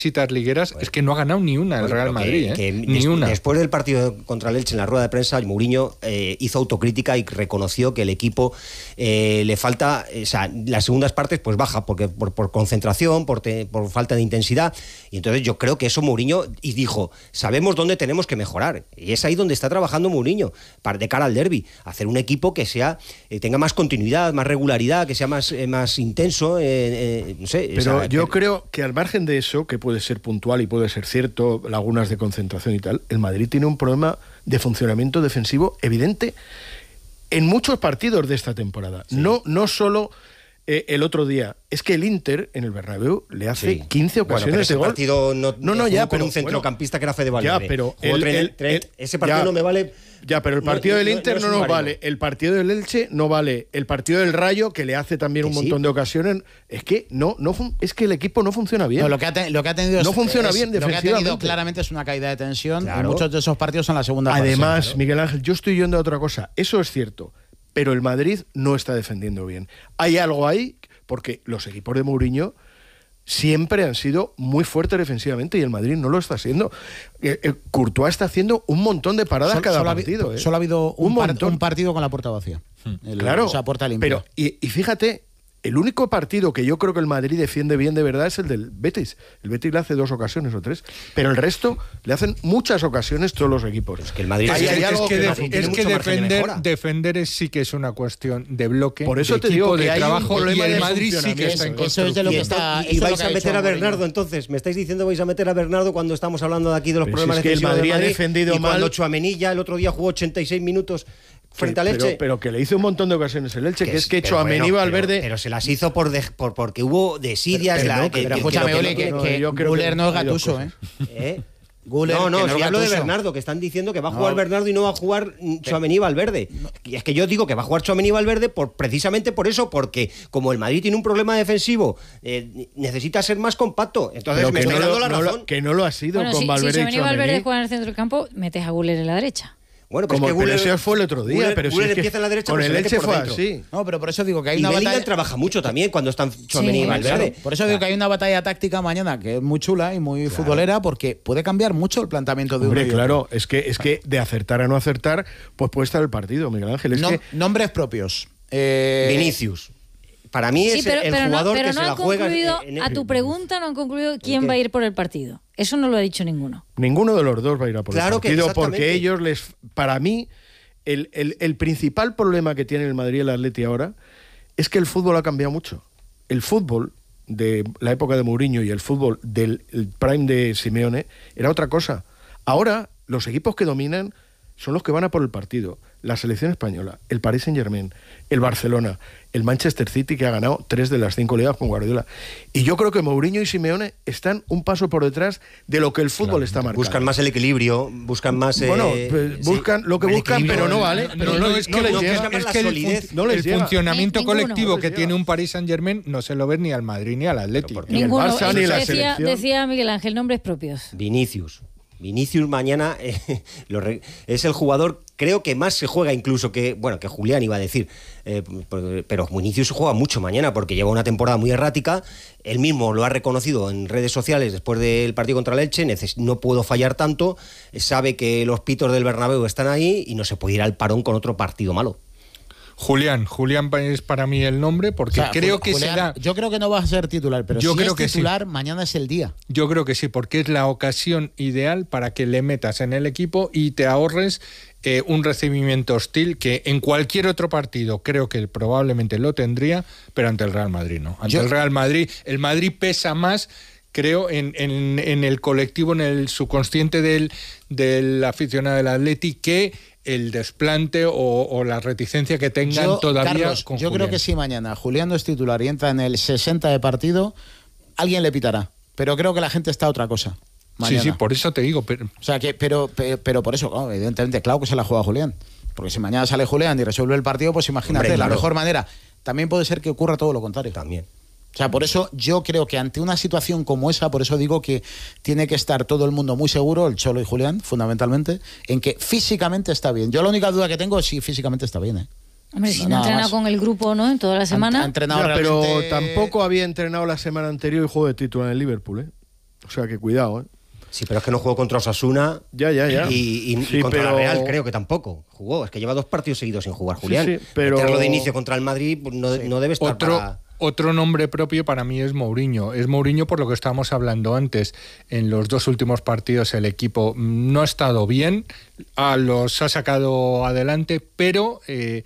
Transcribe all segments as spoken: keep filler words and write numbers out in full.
citas ligueras, bueno, es que no ha ganado ni una el bueno, Real Madrid, que, ¿eh? Que ni des, una. Después del partido contra el Elche en la rueda de prensa, Mourinho eh, hizo autocrítica y reconoció que el equipo eh, le falta, o sea, las segundas partes pues baja porque por, por concentración, por, te, por falta de intensidad, y entonces yo creo que eso Mourinho, y dijo, sabemos dónde tenemos que mejorar, y es ahí donde está trabajando Mourinho, para, de cara al derbi, hacer un equipo que sea eh, tenga más continuidad, más regularidad, que sea más, eh, más intenso, eh, eh, no sé. Pero esa, yo que... creo que al margen de eso, que puede ser puntual y puede ser cierto, lagunas de concentración y tal, el Madrid tiene un problema de funcionamiento defensivo evidente en muchos partidos de esta temporada. Sí. No, no solo eh, el otro día, es que el Inter en el Bernabéu le hace sí. quince ocasiones bueno, de gol. Partido no, no, no, ya, con pero un centrocampista bueno, que era Fede Valverde. Ya, pero el, el, el, el, ese partido ya, no me vale. Ya, pero el partido no, del Inter no, no, no nos vale. El partido del Elche no vale. El partido del Rayo, que le hace también un sí? montón de ocasiones, es que no, no es que el equipo no funciona bien. No, lo que ha, te, lo que ha tenido no es, funciona es, bien defensivamente. Lo que ha tenido claramente es una caída de tensión. Claro. En muchos de esos partidos son la segunda fase. Además, claro. Miguel Ángel, yo estoy yendo a otra cosa. Eso es cierto, pero el Madrid no está defendiendo bien. Hay algo ahí, porque los equipos de Mourinho siempre han sido muy fuertes defensivamente y el Madrid no lo está haciendo. Eh, eh, Courtois está haciendo un montón de paradas solo, cada solo partido. Ha, eh. Solo ha habido un, un, par, un partido con la puerta vacía. Hmm. El, claro, o sea, puerta limpia. Pero, y, y fíjate, el único partido que yo creo que el Madrid defiende bien de verdad es el del Betis. El Betis le hace dos ocasiones o tres, pero el resto le hacen muchas ocasiones todos los equipos. Es que el Madrid hay, es, hay algo es que, que, de, de, es que defender, de defender es, sí que es una cuestión de bloque, por eso de te equipo, digo que de hay trabajo, un y el de Madrid sí que está en construcción. Eso es de lo que está, y, y vais a meter a Bernardo, Mourinho. Entonces, me estáis diciendo vais a meter a Bernardo cuando estamos hablando de aquí de los pero problemas si es que el Madrid, Madrid ha defendido y mal. Cuando Tchouaméni ya el otro día jugó ochenta y seis minutos frente al Elche. Pero, pero que le hizo un montón de ocasiones el Elche, que, que es que Tchouaméni bueno, Valverde. Pero, pero se las hizo por, de, por porque hubo desidias. Pero, pero, la, no, que, pero que, escúchame, que, Oli, que, que, que Güler no es Gattuso, ¿eh? ¿Eh? Güler, no, no, no si hablo de Gattuso. Bernardo, que están diciendo que va a jugar no. Bernardo y no va a jugar Tchouaméni Valverde. Y es que yo digo que va a jugar Tchouaméni Valverde por, precisamente por eso, porque como el Madrid tiene un problema defensivo, eh, necesita ser más compacto. Entonces pero me estoy no dando lo, la razón. No lo, que no lo ha sido bueno, con si, Valverde si y Tchouaméni Valverde juega en el centro del campo, metes a Güler en la derecha. Bueno, pues como, es que Güler, pero ese fue el otro día, Güler, pero Güler si es empieza en la derecha, con el Elche fue dentro. así. No, pero por eso digo que hay y una Bellingham batalla. trabaja mucho también cuando están Tchouaméni sí, y Valverde. Claro. Por eso digo que hay una batalla táctica mañana que es muy chula y muy claro. futbolera, porque puede cambiar mucho el planteamiento de Hombre, uno y claro, es que es que de acertar a no acertar, pues puede estar el partido, Miguel Ángel. Es no, que nombres propios. Eh... Vinicius. Para mí sí, es pero, el pero jugador no, pero que no se la juega. En el... A tu pregunta no han concluido quién ¿Qué? va a ir por el partido. Eso no lo ha dicho ninguno. Ninguno de los dos va a ir a por claro el partido que porque ellos les, para mí, el, el, el principal problema que tiene el Madrid y el Atleti ahora es que el fútbol ha cambiado mucho. El fútbol de la época de Mourinho y el fútbol del el prime de Simeone era otra cosa. Ahora los equipos que dominan son los que van a por el partido. La selección española, el Paris Saint-Germain, el Barcelona, el Manchester City, que ha ganado tres de las cinco ligas con Guardiola. Y yo creo que Mourinho y Simeone están un paso por detrás de lo que el fútbol claro, está marcando. Buscan más el equilibrio, buscan más... Bueno, eh, pues, buscan sí, lo que buscan, pero no vale. No, pero no, no, es que, no les no, llega. Es que el, fun, no les el llega. funcionamiento Ni, colectivo ninguno. que tiene un Paris Saint-Germain no se lo ve ni al Madrid ni al Atlético. Ni el Barça ni la decía, selección. Decía Miguel Ángel, nombres propios. Vinicius. Vinicius mañana eh, lo re, es el jugador, creo que más se juega incluso que, bueno, que Julián iba a decir, eh, pero Vinicius juega mucho mañana porque lleva una temporada muy errática, él mismo lo ha reconocido en redes sociales después del partido contra el Elche, neces- no puedo fallar tanto, sabe que los pitos del Bernabéu están ahí y no se puede ir al parón con otro partido malo. Julián, Julián es para mí el nombre porque o sea, creo que Julián, será... Yo creo que no va a ser titular, pero yo si creo es que titular, sí. mañana es el día. Yo creo que sí, porque es la ocasión ideal para que le metas en el equipo y te ahorres eh, un recibimiento hostil que en cualquier otro partido creo que probablemente lo tendría, pero ante el Real Madrid no. Ante yo... el Real Madrid, el Madrid pesa más... creo, en, en, en el colectivo, en el subconsciente del, del aficionado del Atleti, que el desplante o, o la reticencia que tengan yo, todavía Carlos, con yo Julián. Creo que si mañana Julián no es titular y entra en el sesenta de partido, alguien le pitará. Pero creo que la gente está a otra cosa. Mañana. Sí, sí, por eso te digo. Pero... O sea, que, pero, pero, pero por eso, oh, evidentemente, claro que se la juega Julián. Porque si mañana sale Julián y resuelve el partido, pues imagínate, Hombre, claro. la mejor manera. También puede ser que ocurra todo lo contrario. También. O sea, por eso yo creo que ante una situación como esa, por eso digo que tiene que estar todo el mundo muy seguro, el Cholo y Julián, fundamentalmente, en que físicamente está bien. Yo la única duda que tengo es si físicamente está bien, ¿eh? Hombre, si no ha entrenado más. Con el grupo, ¿no? En toda la semana. Ha, ha entrenado ya, realmente... Pero tampoco había entrenado la semana anterior y juego de título en el Liverpool, ¿eh? O sea que cuidado, ¿eh? Sí, pero es que no jugó contra Osasuna. Ya, ya, ya. Y, y, sí, y contra pero... la Real creo que tampoco jugó. Es que lleva dos partidos seguidos sin jugar, Julián. Sí, sí, pero... Meterlo de inicio contra el Madrid pues no, sí. no debe estar Otro... para... Otro nombre propio para mí es Mourinho. Es Mourinho por lo que estábamos hablando antes. En los dos últimos partidos el equipo no ha estado bien, a los ha sacado adelante, pero eh,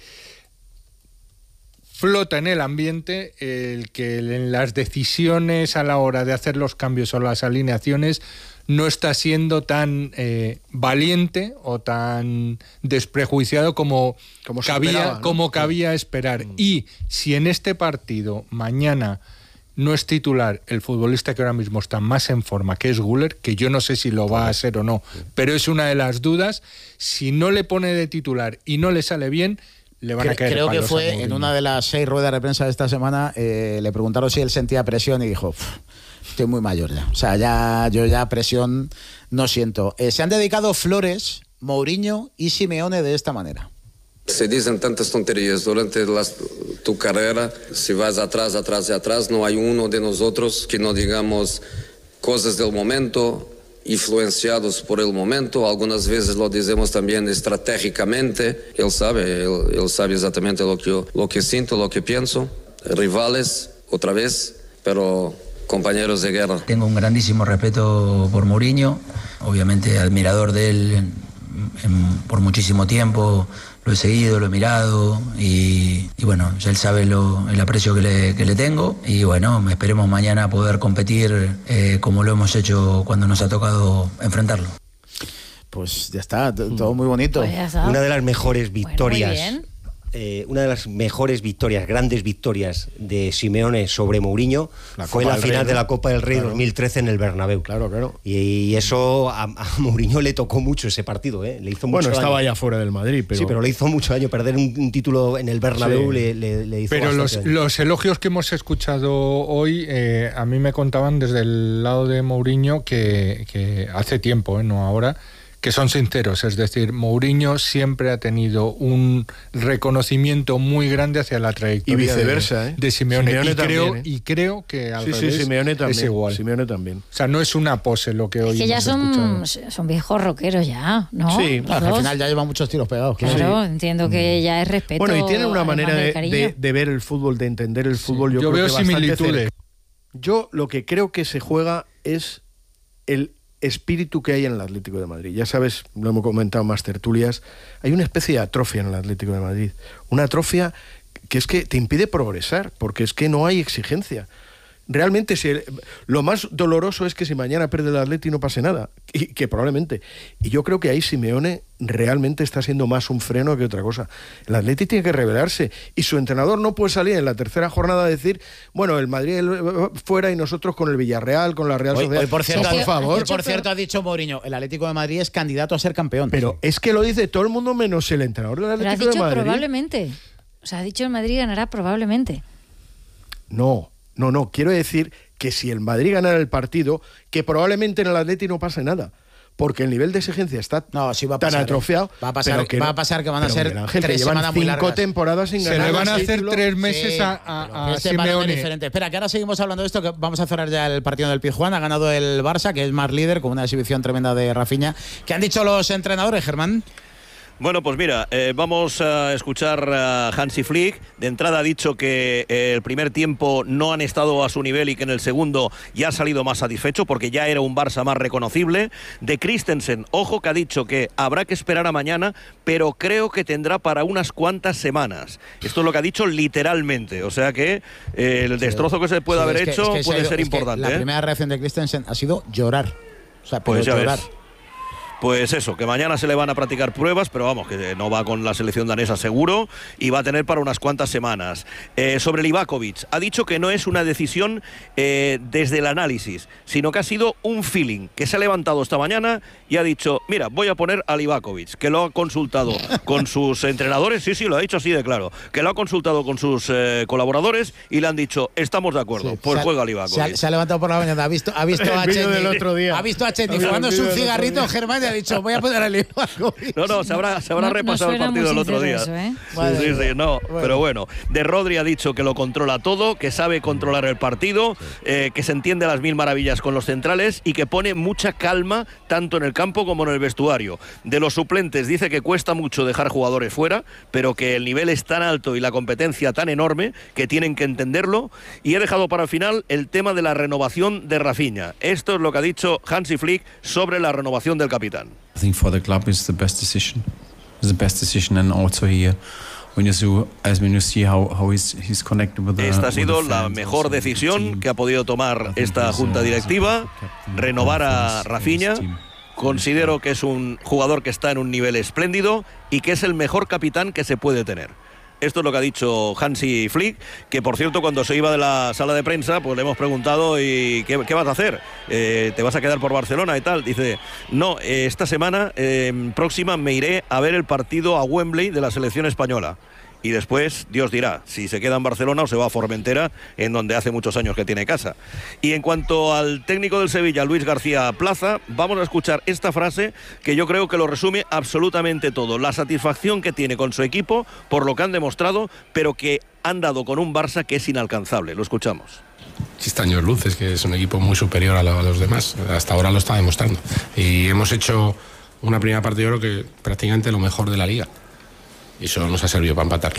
flota en el ambiente el que en las decisiones a la hora de hacer los cambios o las alineaciones no está siendo tan eh, valiente o tan desprejuiciado como, como cabía, esperaba, ¿no? como cabía esperar. Mm. Y si en este partido mañana no es titular el futbolista que ahora mismo está más en forma, que es Güler, que yo no sé si lo va a ser o no, pero es una de las dudas, si no le pone de titular y no le sale bien, le van a caer Creo que palos fue en una de las seis ruedas de prensa de esta semana, eh, le preguntaron si él sentía presión y dijo... Estoy muy mayor ya. O sea, ya yo ya presión no siento. Eh, se han dedicado flores, Mourinho y Simeone de esta manera. Se dicen tantas tonterías durante las, tu carrera. Si vas atrás, atrás y atrás, no hay uno de nosotros que no digamos cosas del momento, influenciados por el momento. Algunas veces lo decimos también estratégicamente. Él sabe, él, él sabe exactamente lo que, yo, lo que siento, lo que pienso. Rivales, otra vez, pero... compañeros de guerra. Tengo un grandísimo respeto por Mourinho, obviamente admirador de él en, en, por muchísimo tiempo, lo he seguido, lo he mirado y, y bueno, él sabe lo, el aprecio que le, que le tengo y bueno, esperemos mañana poder competir eh, como lo hemos hecho cuando nos ha tocado enfrentarlo. Pues ya está, todo muy bonito. Pues una de las mejores victorias. Bueno, Eh, una de las mejores victorias, grandes victorias de Simeone sobre Mourinho la fue Copa la final Rey, de la Copa del Rey claro. dos mil trece en el Bernabéu. Claro, claro. Y, y eso a, a Mourinho le tocó mucho ese partido, ¿eh? Le hizo mucho bueno, estaba daño. ya fuera del Madrid, pero... Sí, pero le hizo mucho daño. Perder un, un título en el Bernabéu Sí. le, le, le hizo Pero los, bastante daño. los elogios que hemos escuchado hoy, eh, a mí me contaban desde el lado de Mourinho que, que hace tiempo, eh, no ahora, que son sinceros, es decir, Mourinho siempre ha tenido un reconocimiento muy grande hacia la trayectoria y viceversa, de, ¿eh? de Simeone, Simeone y, creo, también, ¿eh? y creo que al sí, revés sí, Simeone también, es igual. Simeone también. O sea, no es una pose lo que hoy Es que ya hemos son, escuchado. son viejos rockeros ya, ¿no? Sí, Los Al dos. final ya llevan muchos tiros pegados. Claro, Claro. entiendo que ya es respeto. Bueno, y tienen una además manera del de, cariño. de, de ver el fútbol, de entender el fútbol. Yo, Yo creo veo que bastante similitudes. cerca. Yo lo que creo que se juega es el espíritu que hay en el Atlético de Madrid. Ya sabes, lo hemos comentado en más tertulias, hay una especie de atrofia en el Atlético de Madrid. Una atrofia que es que te impide progresar, porque es que no hay exigencia. Realmente, si el, lo más doloroso es que si mañana pierde el Atleti no pase nada, y que probablemente. Y yo creo que ahí Simeone realmente está siendo más un freno que otra cosa. El Atleti tiene que rebelarse, y su entrenador no puede salir en la tercera jornada a decir, bueno, el Madrid fuera y nosotros con el Villarreal, con la Real Hoy, Sociedad. hoy, por cierto, por ha- favor. hoy, por cierto, ha dicho Mourinho, el Atlético de Madrid es candidato a ser campeón. Pero es que lo dice todo el mundo menos el entrenador del Pero has Atlético de dicho Madrid. probablemente. O sea, has dicho el Madrid ganará probablemente. No, no, no. Quiero decir que si el Madrid ganara el partido, que probablemente en el Atleti no pase nada. Porque el nivel de exigencia está No, sí va a tan pasar, atrofiado. va a pasar- pero que va no- a pasar que van a pero, ser Miguel Ángel, que tres llevan semanas muy cinco largas. temporadas sin Se ganar le van el a hacer título. tres meses Sí, a, a, pero a este van a Simeone. ver diferente. Espera, que ahora seguimos hablando de esto, que vamos a cerrar ya el partido del Pizjuán. Ha ganado el Barça, que es más líder, con una exhibición tremenda de Rafinha. ¿Qué han dicho los entrenadores, Germán? Bueno, pues mira, eh, vamos a escuchar a Hansi Flick. De entrada ha dicho que eh, el primer tiempo no han estado a su nivel y que en el segundo ya ha salido más satisfecho porque ya era un Barça más reconocible. De Christensen, ojo, que ha dicho que habrá que esperar a mañana, pero creo que tendrá para unas cuantas semanas. Esto es lo que ha dicho literalmente, o sea que eh, el destrozo que se puede Sí, haber es que- hecho es que se ha puede ido- ser es que importante. La ¿eh? primera reacción de Christensen ha sido llorar. O sea, pero Pues ya llorar. ves. Pues eso, que mañana se le van a practicar pruebas, pero vamos, que no va con la selección danesa seguro y va a tener para unas cuantas semanas. Eh, sobre Livakovic, ha dicho que no es una decisión eh, desde el análisis, sino que ha sido un feeling, que se ha levantado esta mañana y ha dicho, mira, voy a poner a Livakovic, que lo ha consultado con sus entrenadores, sí, sí, lo ha dicho así de claro, que lo ha consultado con sus eh, colaboradores y le han dicho, estamos de acuerdo, Sí, pues se ha- juega Se Livakovic. ha, se ha levantado por la mañana, ha visto, ha visto El a vídeo Chetny, del otro día. ha visto a Chetny El fumándose vídeo un del otro cigarrito, día. Germán, y ha dicho, voy a poner a Livakovic. No, no, se habrá, se habrá No- no repasado el suena partido muy el otro día. sincero eso, ¿eh? Sí, Madre sí, sí, mía. no, Bueno. pero bueno. De Rodri ha dicho que lo controla todo, que sabe controlar el partido, eh, que se entiende a las mil maravillas con los centrales y que pone mucha calma tanto en el campo como en el vestuario. De los suplentes dice que cuesta mucho dejar jugadores fuera, pero que el nivel es tan alto y la competencia tan enorme que tienen que entenderlo. Y he dejado para el final el tema de la renovación de Rafinha. Esto es lo que ha dicho Hansi Flick sobre la renovación del capitán. I think for the club it's the best decision. It's the best decision, and also here when you see, as when you see how how he's he's connected with the. Esta ha sido with the la fans, mejor also with the decisión team. que ha podido tomar esta junta directiva, renovar a Rafinha. Considero que es un jugador que está en un nivel espléndido y que es el mejor capitán que se puede tener. Esto es lo que ha dicho Hansi Flick, que por cierto cuando se iba de la sala de prensa pues le hemos preguntado ¿y qué, qué vas a hacer? Eh, ¿Te vas a quedar por Barcelona y tal? Dice, no, eh, esta semana eh, próxima me iré a ver el partido a Wembley de la selección española. Y después, Dios dirá, si se queda en Barcelona o se va a Formentera, en donde hace muchos años que tiene casa. Y en cuanto al técnico del Sevilla, Luis García Plaza, vamos a escuchar esta frase que yo creo que lo resume absolutamente todo. La satisfacción que tiene con su equipo por lo que han demostrado, pero que han dado con un Barça que es inalcanzable. Lo escuchamos. Chistaños luces, que es un equipo muy superior a los demás. Hasta ahora lo está demostrando. Y hemos hecho una primera parte, yo creo que prácticamente lo mejor de la liga. Y eso nos ha servido para empatarle.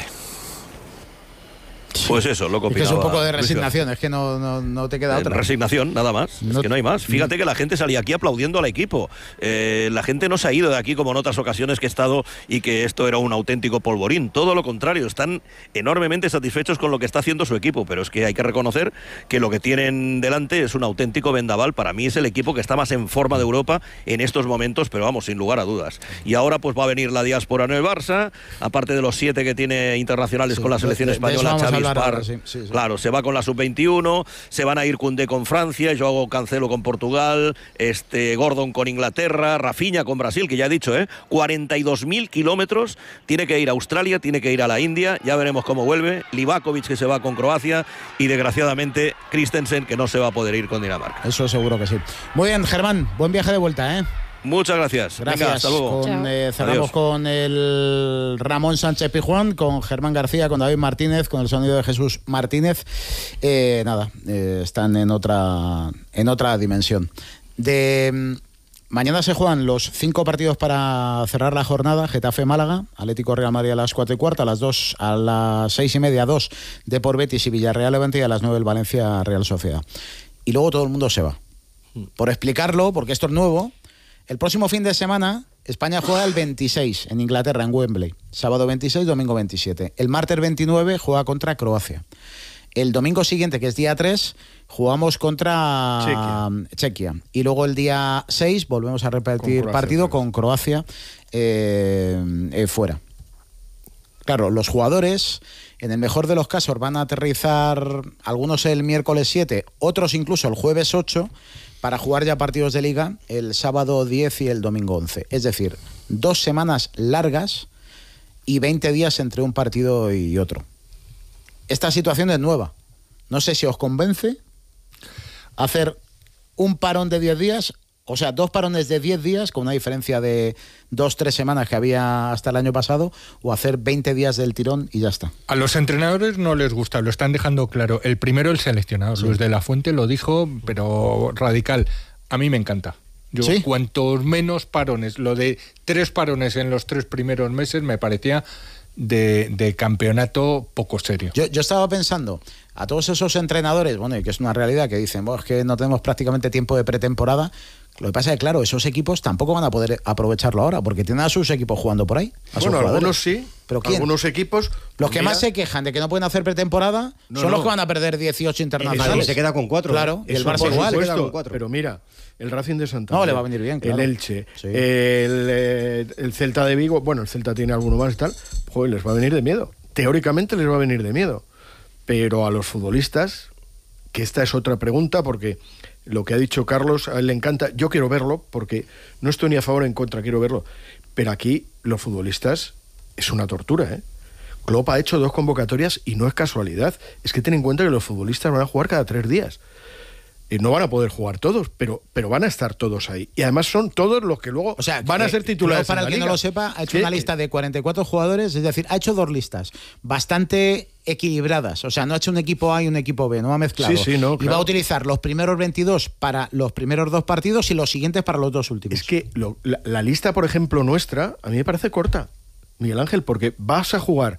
Pues eso, lo que Es que es un opinaba poco de Luis resignación, es que no, no, no te queda Eh, otra. Resignación, nada más. No- es que no hay más. Fíjate que la gente salía aquí aplaudiendo al equipo. Eh, la gente no se ha ido de aquí como en otras ocasiones que he estado y que esto era un auténtico polvorín. Todo lo contrario, están enormemente satisfechos con lo que está haciendo su equipo. Pero es que hay que reconocer que lo que tienen delante es un auténtico vendaval. Para mí es el equipo que está más en forma de Europa en estos momentos, pero vamos, sin lugar a dudas. Y ahora pues va a venir la diáspora en el Barça, aparte de los siete que tiene internacionales Sí, con la de- selección de- de eso española, vamos a Xavi hablar Spar. ahora, sí, sí, sí. Claro, se va con la sub veintiuno, se van a ir Koundé con Francia, Joao Cancelo con Portugal, este Gordon con Inglaterra, Rafinha con Brasil, que ya he dicho, ¿eh? cuarenta y dos mil kilómetros, tiene que ir a Australia, tiene que ir a la India, ya veremos cómo vuelve, Livakovic que se va con Croacia y desgraciadamente Christensen que no se va a poder ir con Dinamarca. Eso seguro que sí. Muy bien, Germán, buen viaje de vuelta, ¿eh? Muchas gracias. Gracias. Venga, hasta luego. Con, eh, cerramos Adiós. con el Ramón Sánchez Pijuán, con Germán García, con David Martínez, con el sonido de Jesús Martínez. Eh, nada, eh, están en otra, en otra dimensión. De mm, mañana se juegan los cinco partidos para cerrar la jornada: Getafe-Málaga, Atlético-Real Madrid a las cuatro y cuarta, a las dos, a las seis y media, dos de por Betis y Villarreal-Levante, y a las nueve el Valencia-Real Sociedad. Y luego todo el mundo se va. Por explicarlo, porque esto es nuevo. El próximo fin de semana, España juega el veintiséis en Inglaterra, en Wembley. Sábado veintiséis, domingo veintisiete. El martes veintinueve juega contra Croacia. El domingo siguiente, que es día tres, jugamos contra Chequia. Chequia. Y luego el día seis volvemos a repetir Con Croacia, partido sí. con Croacia eh, eh, fuera. Claro, los jugadores, en el mejor de los casos, van a aterrizar algunos el miércoles siete, otros incluso el jueves ocho, para jugar ya partidos de liga el sábado diez y el domingo once. Es decir, dos semanas largas y veinte días entre un partido y otro. Esta situación es nueva. No sé si os convence hacer un parón de diez días, o sea, dos parones de diez días, con una diferencia de dos, tres semanas que había hasta el año pasado, o hacer veinte días del tirón y ya está. A los entrenadores no les gusta, lo están dejando claro. El primero, el seleccionador, Luis de la Fuente, lo dijo, pero radical. A mí me encanta. Yo, ¿Sí? cuantos menos parones, lo de tres parones en los tres primeros meses me parecía de, de campeonato poco serio. Yo, yo estaba pensando, a todos esos entrenadores, bueno, y que es una realidad, que dicen, bueno, es que no tenemos prácticamente tiempo de pretemporada. Lo que pasa es que, claro, esos equipos tampoco van a poder aprovecharlo ahora, porque tienen a sus equipos jugando por ahí. A sus Bueno, jugadores. algunos sí, ¿Pero quién? algunos equipos... Los que mira, más se quejan de que no pueden hacer pretemporada No, son no. los que van a perder dieciocho El Madrid internacionales. se queda con cuatro. Claro, y el eso Barça por igual. supuesto, queda con cuatro. pero mira, el Racing de Santander, No, le va a venir bien, claro. el Elche, Sí. el, eh, el Celta de Vigo, bueno, el Celta tiene alguno más y tal, joder, les va a venir de miedo. Teóricamente les va a venir de miedo, pero a los futbolistas, que esta es otra pregunta, porque lo que ha dicho Carlos, a él le encanta, yo quiero verlo, porque no estoy ni a favor ni en contra, quiero verlo, pero aquí los futbolistas es una tortura, ¿eh? Klopp ha hecho dos convocatorias y no es casualidad, es que ten en cuenta que los futbolistas van a jugar cada tres días. Eh, no van a poder jugar todos, pero, pero van a estar todos ahí. Y además son todos los que luego o sea, van que, a ser titulares. Para el que no lo sepa, ha hecho una lista de cuarenta y cuatro jugadores, es decir, ha hecho dos listas bastante equilibradas. O sea, no ha hecho un equipo A y un equipo B, no ha mezclado. Sí, sí, no, y claro. va a utilizar los primeros veintidós para los primeros dos partidos y los siguientes para los dos últimos. Es que lo, la, la lista, por ejemplo, nuestra, a mí me parece corta, Miguel Ángel, porque vas a jugar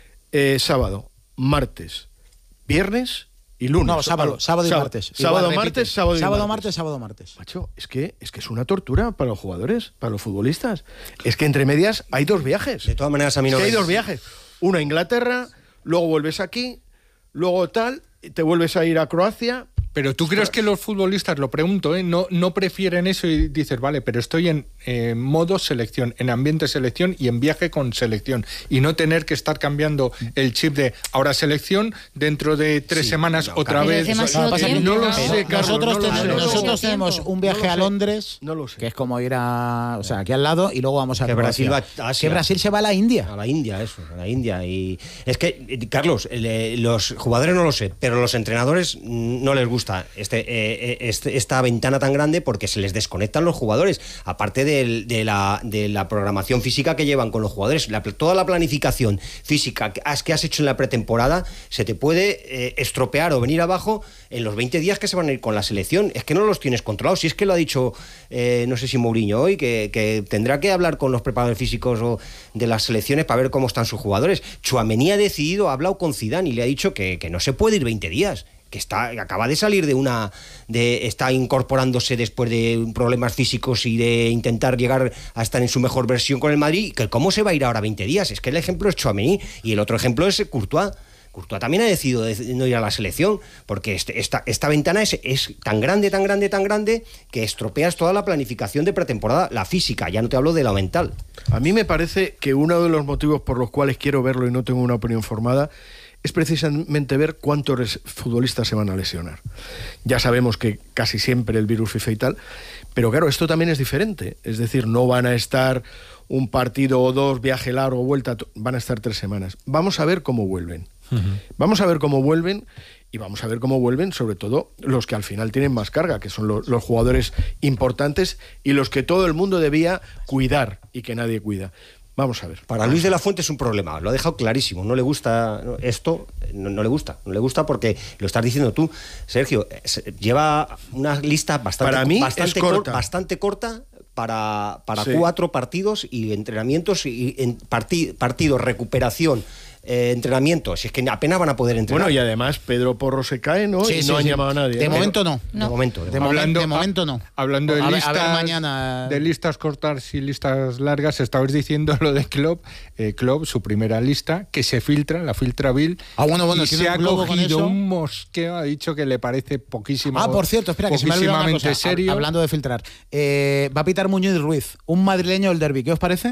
eh, sábado, martes, viernes y lunes. No, sábado, sábado y sábado, martes. Sábado, Igual, martes, sábado y sábado, martes. martes, sábado, martes. Macho, es que, es que es una tortura para los jugadores, para los futbolistas. Es que entre medias hay dos viajes. De todas maneras, a mí no es que me... hay dos viajes. Uno a Inglaterra, luego vuelves aquí, luego tal, te vuelves a ir a Croacia. Pero tú crees que los futbolistas, lo pregunto, ¿eh? no, no prefieren eso y dices, vale, pero estoy en eh, modo selección, en ambiente selección y en viaje con selección, y no tener que estar cambiando el chip de ahora selección, dentro de tres Sí, no, otra pero vez. es demasiado No, tiempo, no lo ¿no? sé, Carlos. Nosotros, no lo ten- sé. nosotros sé. tenemos un viaje No lo a sé. Londres, No lo sé. que es como ir a, o sea, aquí al lado, y luego vamos a Que Croacia. Brasil va a Asia. Que Brasil se va a la India. A la India, eso, a la India. Y es que, eh, Carlos, eh, los jugadores no lo sé, pero los entrenadores mm, no les gusta este, eh, este, esta ventana tan grande porque se les desconectan los jugadores, aparte del- de, la, de la programación física que llevan con los jugadores. La- toda la planificación física que has, que has hecho en la pretemporada se te puede eh, estropear o venir abajo en los veinte días que se van a ir con la selección. Es que no los tienes controlados. Si es que lo ha dicho, eh, no sé si Mourinho hoy, que, que tendrá que hablar con los preparadores físicos o de las selecciones para ver cómo están sus jugadores. Tchouaméni ha decidido, ha hablado con Zidane y le ha dicho que, que no se puede ir veinte días. Que está, acaba de salir de una. De, está incorporándose después de problemas físicos y de intentar llegar a estar en su mejor versión con el Madrid. Que ¿Cómo se va a ir ahora veinte días? Es que el ejemplo es Tchouaméni y el otro ejemplo es Courtois. Courtois también ha decidido de no ir a la selección porque este, esta, esta ventana es, es tan grande, tan grande, tan grande que estropeas toda la planificación de pretemporada, la física, ya no te hablo de la mental. A mí me parece que uno de los motivos por los cuales quiero verlo y no tengo una opinión formada es precisamente ver cuántos futbolistas se van a lesionar. Ya sabemos que casi siempre el virus FIFA y tal, pero claro, esto también es diferente. Es decir, no van a estar un partido o dos, viaje largo, vuelta, van a estar tres semanas. Vamos a ver cómo vuelven. Uh-huh. Vamos a ver cómo vuelven y vamos a ver cómo vuelven sobre todo los que al final tienen más carga, que son los, los jugadores importantes y los que todo el mundo debía cuidar y que nadie cuida. Vamos a ver. Para Luis de la Fuente es un problema, lo ha dejado clarísimo. No le gusta esto, no, no le gusta. No le gusta porque lo estás diciendo tú, Sergio. Lleva una lista bastante, para mí bastante, es corta. Cor, bastante corta para, para sí. cuatro partidos y entrenamientos y en partid, partidos, recuperación. Eh, entrenamiento, si es que apenas van a poder entrenar. Bueno, y además Pedro Porro se cae, ¿no? Sí, y sí, no han sí. llamado a nadie. De ¿no? momento no. De No. momento. De, Hablando, momen- de momento no. Hablando de A ver- listas, a ver mañana. de listas cortas y listas largas, estabais diciendo lo de Klopp, eh, Klopp, su primera lista, que se filtra, la filtra Bill, Ah, bueno, bueno, y tiene se un ha globo con cogido eso. un mosqueo, ha dicho que le parece poquísimo. Ah, por cierto, espera, que se me ha olvidado una cosa. serio. Hablando de filtrar. Eh, va a pitar Muñoz Ruiz, un madrileño del derbi. ¿Qué os parece?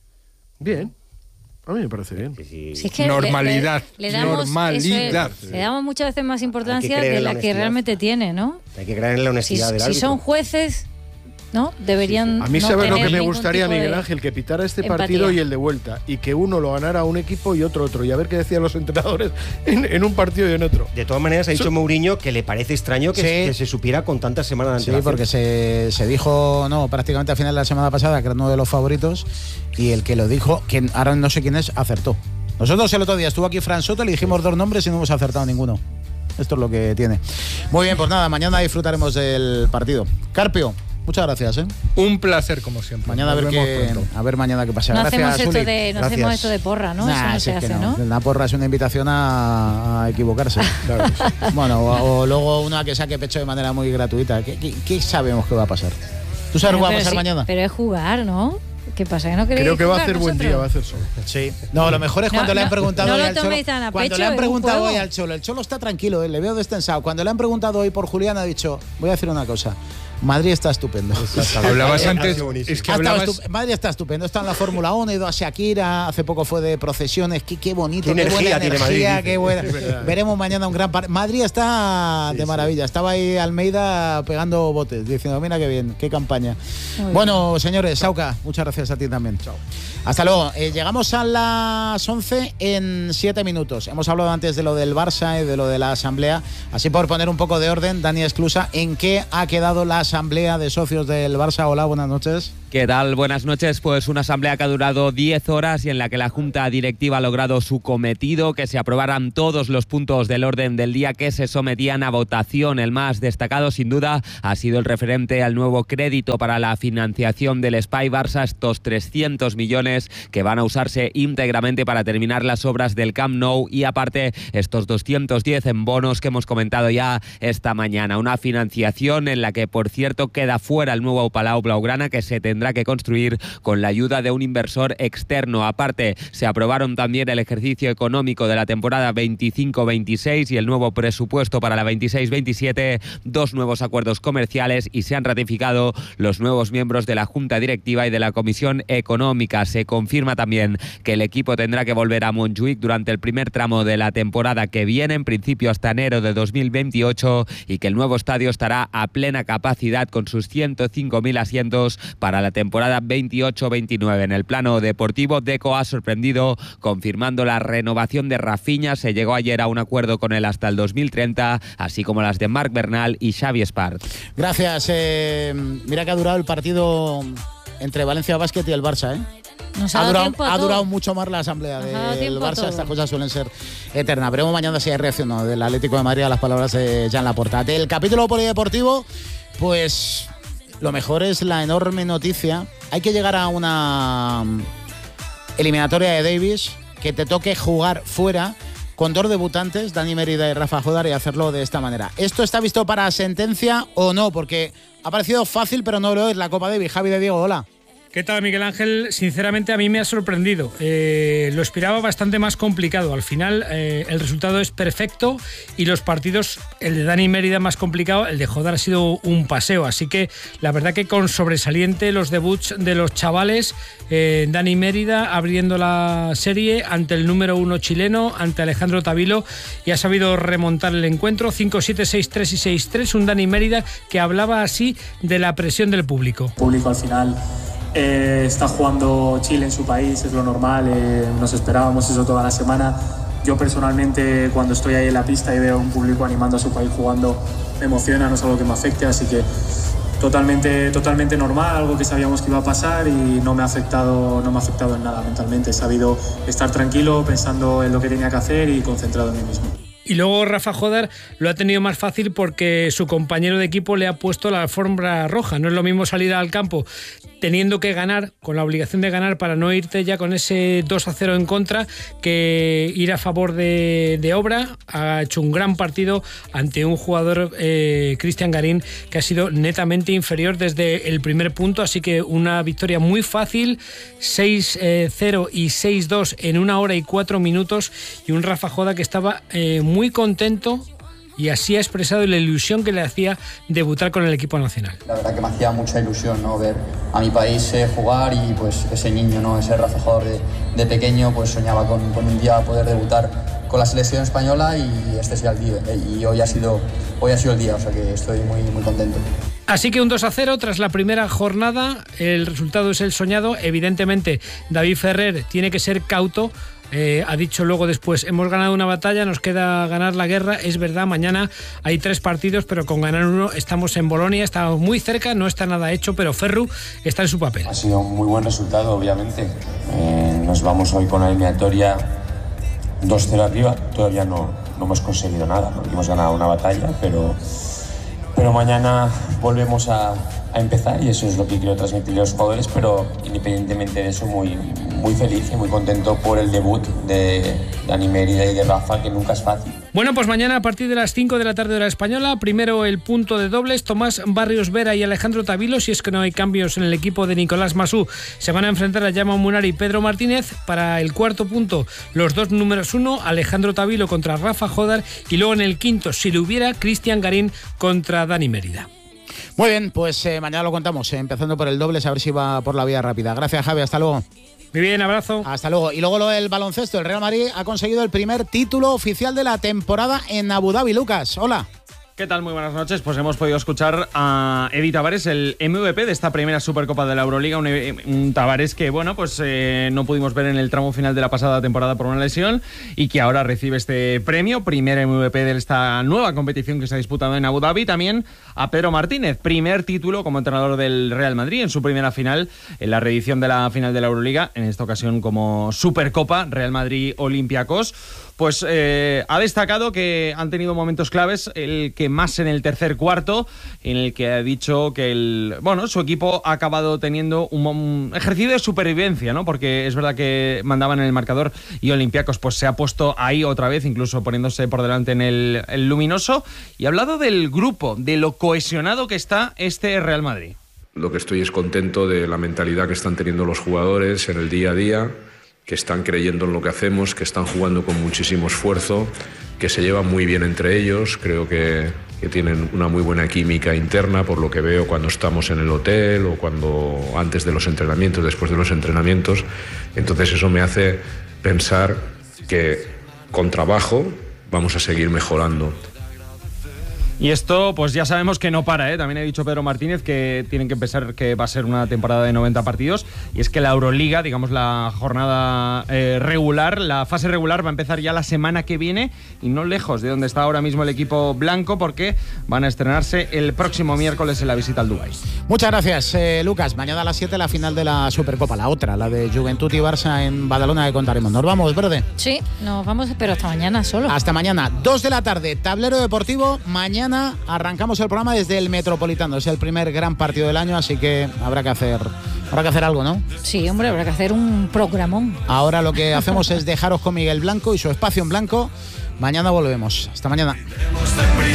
Bien. A mí me parece bien. Sí, sí. Si es que Normalidad, le, le- le damos, normalidad. eso es, le damos muchas veces más importancia creer de en la la que honestidad. realmente tiene, ¿no? Hay que creer en la Si, honestidad del si árbitro. son jueces, ¿no? Deberían. A mí, no ¿sabes lo tener que me ningún gustaría, tipo de Miguel Ángel? Que pitara este empatía. partido y el de vuelta. Y que uno lo ganara un equipo y otro otro. Y a ver qué decían los entrenadores en, en un partido y en otro. De todas maneras, ha dicho So- Mourinho que le parece extraño que, Sí. que se supiera con tantas semanas de Sí, antelación. porque se, se dijo, no, prácticamente al final de la semana pasada, que era uno de los favoritos, y el que lo dijo, que ahora no sé quién es, acertó. Nosotros el otro día estuvo aquí Fran Soto, le dijimos dos nombres y no hemos acertado ninguno. Esto es lo que tiene. Muy bien, pues nada, mañana disfrutaremos del partido. Carpio, muchas gracias, ¿eh? Un placer, como siempre. Mañana a Nos ver, vemos qué, pronto. a ver mañana qué pasa. No Gracias, hacemos esto Uli. de, no Gracias. hacemos esto de porra, ¿no? Nah, Eso no si se es que hace, no. ¿no? La porra es una invitación a, a equivocarse. Claro que sí. Bueno, o, o luego una que saque pecho de manera muy gratuita. ¿Qué, qué, qué sabemos que va a pasar? ¿Tú sabes Pero- qué va a pero pasar sí, mañana? Pero es jugar, ¿no? ¿Qué pasa? ¿Que no queréis Creo que va a jugar hacer buen vosotros? día, va a hacer sol. Sí. No, lo mejor es No, cuando le han no, preguntado no hoy lo al Cholo. toméis tan a Cuando pecho, le han es un preguntado juego. hoy al Cholo, el Cholo está tranquilo, eh, le veo destensado. Cuando le han preguntado hoy por Julián, ha dicho, voy a decir una cosa. Madrid está estupendo. Hablabas antes, es que hablabas... Madrid está estupendo, está en la Fórmula uno, ha ido a Shakira, hace poco fue de procesiones, qué, qué bonito, qué qué energía buena tiene energía, Madrid, qué buena. Veremos mañana un gran par... Madrid está sí, de maravilla, sí. Estaba ahí Almeida pegando botes, diciendo, mira qué bien, qué campaña. Muy bueno, bien. Señores, Sauca, muchas gracias a ti también. Chao. Hasta luego. Eh, llegamos a las once en siete minutos. Hemos hablado antes de lo del Barça y de lo de la asamblea. Así por poner un poco de orden, Dani Esclusa, ¿en qué ha quedado la asamblea de socios del Barça? Hola, buenas noches. ¿Qué tal? Buenas noches. Pues una asamblea que ha durado diez horas y en la que la Junta Directiva ha logrado su cometido, que se aprobaran todos los puntos del orden del día que se sometían a votación. El más destacado, sin duda, ha sido el referente al nuevo crédito para la financiación del Espai Barça, estos trescientos millones que van a usarse íntegramente para terminar las obras del Camp Nou y aparte estos doscientos diez en bonos que hemos comentado ya esta mañana. Una financiación en la que, por cierto, queda fuera el nuevo Palau Blaugrana, que se tendrá que construir con la ayuda de un inversor externo. Aparte, se aprobaron también el ejercicio económico de la temporada veinticinco veintiséis y el nuevo presupuesto para la veintiséis veintisiete, dos nuevos acuerdos comerciales y se han ratificado los nuevos miembros de la Junta Directiva y de la Comisión Económica. Se confirma también que el equipo tendrá que volver a Montjuïc durante el primer tramo de la temporada que viene, en principio hasta enero de dos mil veintiocho, y que el nuevo estadio estará a plena capacidad con sus ciento cinco mil asientos para la temporada veintiocho veintinueve. En el plano deportivo, Deco ha sorprendido confirmando la renovación de Rafinha. Se llegó ayer a un acuerdo con él hasta el dos mil treinta, así como las de Marc Bernal y Xavi Espart. Gracias. Eh, mira que ha durado el partido entre Valencia Basket y el Barça, ¿eh? Nos ha, ha, durado, ha durado mucho más la asamblea del Barça. Estas cosas suelen ser eternas. Veremos mañana si hay reacción no, del Atlético de Madrid a las palabras de Jan Laporta. Del capítulo polideportivo, pues lo mejor es la enorme noticia. Hay que llegar a una eliminatoria de Davis que te toque jugar fuera con dos debutantes, Dani Mérida y Rafa Jodar, y hacerlo de esta manera. ¿Esto está visto para sentencia o no? Porque ha parecido fácil, pero no lo es la Copa Davis. Javi de Diego, hola. ¿Qué tal, Miguel Ángel? Sinceramente a mí me ha sorprendido. Eh, lo esperaba bastante más complicado. Al final eh, el resultado es perfecto y los partidos, el de Dani Mérida más complicado, el de Jodar ha sido un paseo. Así que la verdad que con sobresaliente los debuts de los chavales. Eh, Dani Mérida abriendo la serie ante el número uno chileno, ante Alejandro Tavilo, y ha sabido remontar el encuentro. cinco siete, seis tres y seis tres. Un Dani Mérida que hablaba así de la presión del público. El público al final... Eh, está jugando Chile en su país, es lo normal, eh, nos esperábamos eso toda la semana. Yo personalmente cuando estoy ahí en la pista y veo a un público animando a su país jugando, me emociona, no es algo que me afecte, así que totalmente, totalmente normal, algo que sabíamos que iba a pasar y no me ha afectado, no me ha afectado en nada mentalmente. He sabido estar tranquilo, pensando en lo que tenía que hacer y concentrado en mí mismo. Y luego Rafa Jodar lo ha tenido más fácil porque su compañero de equipo le ha puesto la alfombra roja. No es lo mismo salir al campo teniendo que ganar, con la obligación de ganar para no irte ya con ese dos a cero en contra, que ir a favor de, de obra. Ha hecho un gran partido ante un jugador, eh, Cristian Garín, que ha sido netamente inferior desde el primer punto, así que una victoria muy fácil, seis cero y seis dos en una hora y cuatro minutos, y un Rafa Jodar que estaba eh, muy contento, y así ha expresado la ilusión que le hacía debutar con el equipo nacional. La verdad que me hacía mucha ilusión, ¿no?, ver a mi país eh, jugar, y pues ese niño, ¿no?, ese Rafa Jodar de, de pequeño, pues soñaba con, con un día poder debutar con la selección española, y este sea el día, y hoy ha sido, hoy ha sido el día, o sea que estoy muy, muy contento. Así que un dos a cero tras la primera jornada, el resultado es el soñado. Evidentemente David Ferrer tiene que ser cauto. Eh, ha dicho luego después, hemos ganado una batalla, nos queda ganar la guerra. Es verdad, mañana hay tres partidos, pero con ganar uno estamos en Bolonia, estamos muy cerca, no está nada hecho, pero Ferru está en su papel. Ha sido un muy buen resultado, obviamente. Eh, nos vamos hoy con la eliminatoria dos cero arriba, todavía no, no hemos conseguido nada, no hemos ganado una batalla, pero, pero mañana volvemos a, a empezar, y eso es lo que quiero transmitirle a los jugadores, pero independientemente de eso, muy, muy feliz y muy contento por el debut de Dani Mérida y de Rafa, que nunca es fácil. Bueno, pues mañana a partir de las cinco de la tarde hora española, primero el punto de dobles, Tomás Barrios Vera y Alejandro Tavilo, si es que no hay cambios en el equipo de Nicolás Masú, se van a enfrentar a Jaume Munari y Pedro Martínez. Para el cuarto punto, los dos números uno, Alejandro Tavilo contra Rafa Jodar, y luego en el quinto, si lo hubiera, Cristian Garín contra Dani Mérida. Muy bien, pues eh, mañana lo contamos, eh, empezando por el dobles, a ver si va por la vía rápida. Gracias, Javi, hasta luego. Muy bien, abrazo. Hasta luego. Y luego lo del baloncesto, el Real Madrid ha conseguido el primer título oficial de la temporada en Abu Dhabi. Lucas, hola. ¿Qué tal? Muy buenas noches. Pues hemos podido escuchar a Edi Tavares, el M V P de esta primera Supercopa de la Euroliga. Un, un Tavares que, bueno, pues eh, no pudimos ver en el tramo final de la pasada temporada por una lesión y que ahora recibe este premio, primer M V P de esta nueva competición que se ha disputado en Abu Dhabi. También a Pedro Martínez, primer título como entrenador del Real Madrid en su primera final, en la reedición de la final de la Euroliga, en esta ocasión como Supercopa, Real Madrid-Olympiacos. Pues eh, ha destacado que han tenido momentos claves, el que más en el tercer cuarto, en el que ha dicho que el bueno su equipo ha acabado teniendo un, un ejercicio de supervivencia, ¿no? Porque es verdad que mandaban en el marcador y Olympiacos pues se ha puesto ahí otra vez, incluso poniéndose por delante en el, el luminoso, y ha hablado del grupo, de lo cohesionado que está este Real Madrid. Lo que estoy es contento de la mentalidad que están teniendo los jugadores en el día a día, que están creyendo en lo que hacemos, que están jugando con muchísimo esfuerzo, que se llevan muy bien entre ellos. Creo que, que tienen una muy buena química interna, por lo que veo cuando estamos en el hotel o cuando antes de los entrenamientos, después de los entrenamientos. Entonces eso me hace pensar que con trabajo vamos a seguir mejorando. Y esto, pues ya sabemos que no para, ¿eh? También ha dicho Pedro Martínez que tienen que pensar que va a ser una temporada de noventa partidos. Y es que la Euroliga, digamos la jornada eh, regular, la fase regular va a empezar ya la semana que viene y no lejos de donde está ahora mismo el equipo blanco, porque van a estrenarse el próximo miércoles en la visita al Dubái. Muchas gracias, eh, Lucas. Mañana a las siete la final de la Supercopa, la otra, la de Juventud y Barça en Badalona, que contaremos. Nos vamos, Verde. Sí, nos vamos, pero hasta mañana solo. Hasta mañana, dos de la tarde, tablero deportivo. Mañana arrancamos el programa desde el Metropolitano. Es el primer gran partido del año, así que habrá que hacer, habrá que hacer algo, ¿no? Sí, hombre, habrá que hacer un programón. Ahora lo que hacemos es dejaros con Miguel Blanco y su espacio en blanco. Mañana volvemos. Hasta mañana.